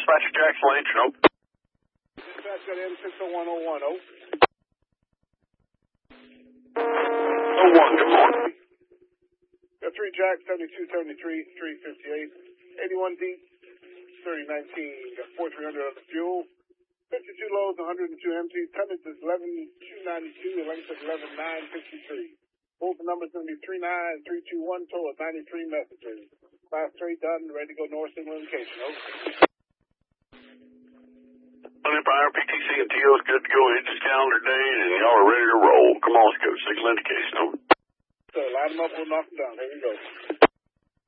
Dispatcher Jackson Lynch, no. Dispatch got M60101, oh. 01, good morning. Got 3 Jack, 7273, 358, 81 deep, 3019. Got 4300 on the fuel. 52 loads, 102 empty. Tonnage is 11292. The length is 11953. Both the numbers going to be 39321. Total of 93 messages. Class 3 done. Ready to go north signal indication. Okay. Empire, PTC, and TO's good to go. It's just calendar day, and y'all are ready to roll. Come on, let's go. Signal indication, over. So line them up. We'll knock them down. Here we go.